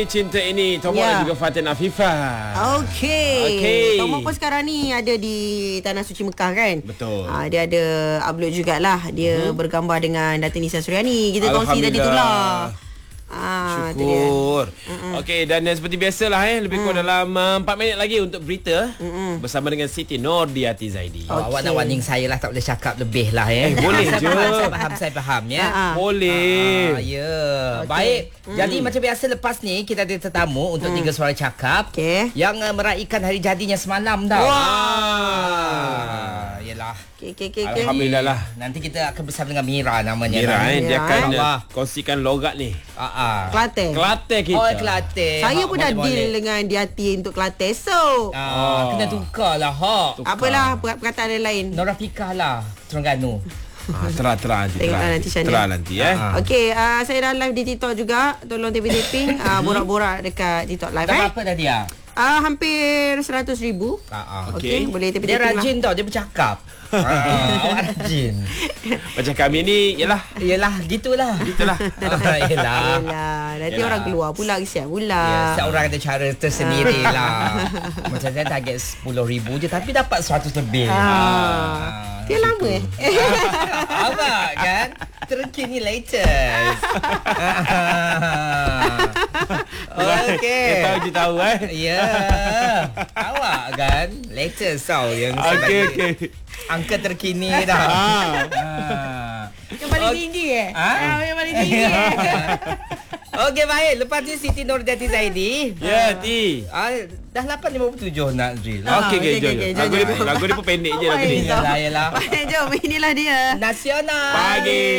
Cinta ini Tomok dan juga Fatin Afifah. Okey. Tomok pun sekarang ni ada di Tanah Suci Mekah kan. Betul. Dia ada upload jugalah. Dia bergambar dengan Datin Nisa Suryani. Kita kongsi tadi tu lah. Syukur. Okey, dan seperti biasalah lebih kurang dalam 4 minit lagi untuk berita bersama dengan Siti Nordiati Zaidi. Awak nak warning saya lah, tak boleh cakap lebih lah boleh je. Saya faham ya. Boleh. Baik. Jadi macam biasa lepas ni kita ada tetamu untuk 3 suara cakap yang meraihkan hari jadinya semalam dah. Yalah. Alhamdulillah lah. Nanti kita akan bersama dengan Mira namanya. Mira dia akan kongsikan logat ni. Kelantan kita. Oh, Kelantan. Saya pun dah deal dengan Diati untuk Kelantan. So kena tukar lah apalah perkataan lain. Nora Fika lah Terengganu. Terah nanti Okey, saya dah live di TikTok juga. Tolong taping borak-borak dekat TikTok live. Berapa dah dia? Hampir 100,000. Okey, boleh taping. Dia rajin tau, dia bercakap. Awak rajin. Macam kami ni Yelah gitulah. Yelah. Nanti orang keluar pula, kesian pula. Setiap orang ada cara tersendiri lah. Macam saya target 10,000 je tapi dapat 100 lebih. Dia lama Awak kan terkini latest. Okey. Tahu Ya. Awak kan latest tau yang okey. Angka terkini dah. Yang paling tinggi yang paling tinggi Okey baik, lepas ni Siti Nordiati Zaidi. Ya, Ti. Dah 8.57 nak drill. Okey, jom. Lagu ni pun pendek je lagu ni. Yalah. Jom, inilah dia Nasional Pagi.